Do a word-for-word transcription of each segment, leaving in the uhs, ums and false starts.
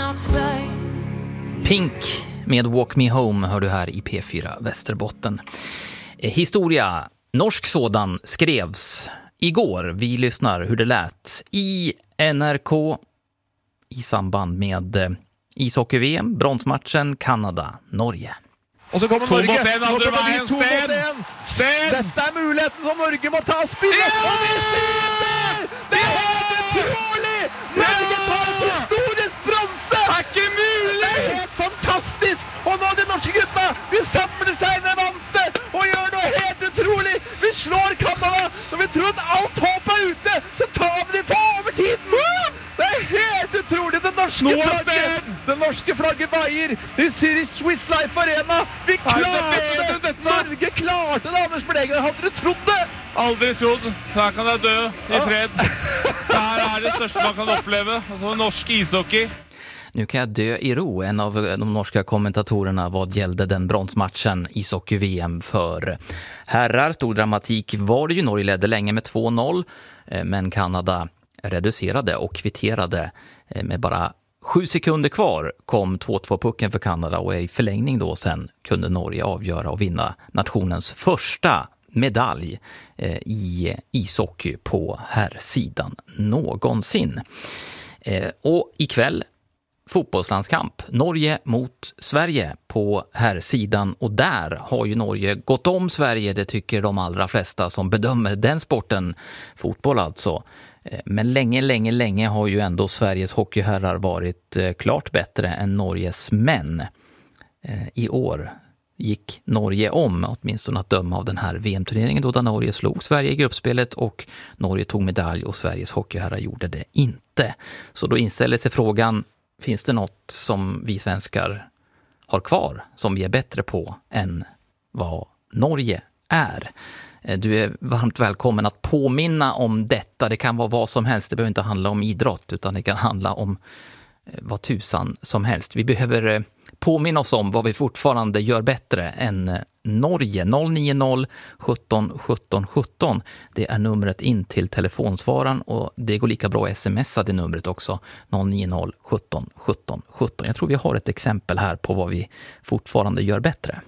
Pink med Walk Me Home hör du här i P fyra Västerbotten. Eh, historia, norsk sådan, skrevs igår. Vi lyssnar hur det lät i N R K i samband med eh, ishockey-V M, bronsmatchen Kanada-Norge. Och så kommer to Norge. mot en, andre veien, Sten! Sten! Dette er muligheten som Norge må ta spillet. Ja! Og vi sitter! Det er helt utrolig! Norge tar et historisk bronse! Det er ikke mulig! Det er helt fantastisk! Og nå de norske gutta, de samler seg med vante og gjør noe helt utrolig. Vi slår Kanada, og vi tror at alt håp er ute. Så tar vi det på overtiden! Det er helt utrolig! Det norske flagget, det norske flagget veier. De syr i Swiss Life Arena. Vi klarte det! Norge klarte det, Anders Beregen. Hadde du trodd det? Aldri trodd. Her kan jeg dø i fred. Det her er det største man kan oppleve. Altså norsk ishockey. Nu kan jag dö i ro, en av de norska kommentatorerna vad gällde den bronsmatchen ishockey-V M för herrar. Stor dramatik var det ju, Norge ledde länge med två noll, men Kanada reducerade och kvitterade med bara sju sekunder kvar. Kom två två pucken för Kanada och i förlängning då sen kunde Norge avgöra och vinna nationens första medalj i ishockey på herrsidan någonsin. Och ikväll fotbollslandskamp. Norge mot Sverige på herrsidan, och där har ju Norge gått om Sverige, det tycker de allra flesta som bedömer den sporten, fotboll alltså. Men länge, länge, länge har ju ändå Sveriges hockeyherrar varit klart bättre än Norges män. I år gick Norge om, åtminstone att döma av den här V M-turneringen då, där Norge slog Sverige i gruppspelet och Norge tog medalj och Sveriges hockeyherrar gjorde det inte. Så då inställer sig frågan, finns det något som vi svenskar har kvar som vi är bättre på än vad Norge är? Du är varmt välkommen att påminna om detta. Det kan vara vad som helst. Det behöver inte handla om idrott, utan det kan handla om vad tusan som helst. Vi behöver påminna oss om vad vi fortfarande gör bättre än Norge. noll nio noll sjutton sjutton sjutton. Det är numret in till telefonsvararen, och det går lika bra att smsa det numret också. noll nio noll sjutton sjutton sjutton. Jag tror vi har ett exempel här på vad vi fortfarande gör bättre.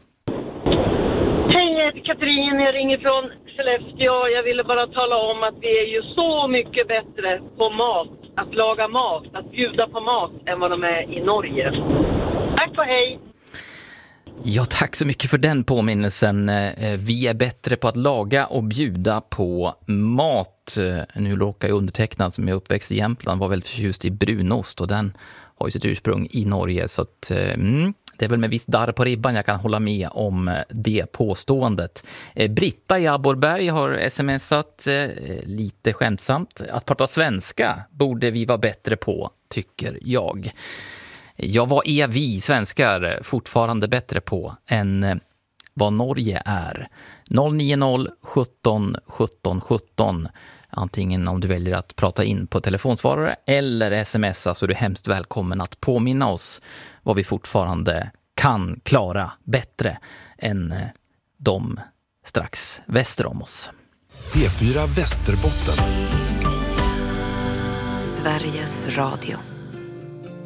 Katrin, jag ringer från Skellefteå. Jag ville bara tala om att vi är ju så mycket bättre på mat, att laga mat, att bjuda på mat än vad de är i Norge. Tack och hej! Ja, tack så mycket för den påminnelsen. Vi är bättre på att laga och bjuda på mat. Nu råkar jag undertecknad, som är uppväxt i Jämtland, var väldigt förtjust i brunost, och den har ju sitt ursprung i Norge, så att mm, det är väl med viss darr på ribban jag kan hålla med om det påståendet. Britta i Abborberg har smsat lite skämtsamt: att prata svenska borde vi vara bättre på, tycker jag. Ja, vad är vi svenskar fortfarande bättre på än vad Norge är? noll nio noll sjutton sjutton sjutton. Antingen om du väljer att prata in på telefonsvarare eller smsa, så är du hemskt välkommen att påminna oss vad vi fortfarande kan klara bättre än de strax väster om oss. P fyra Västerbotten. Sveriges Radio.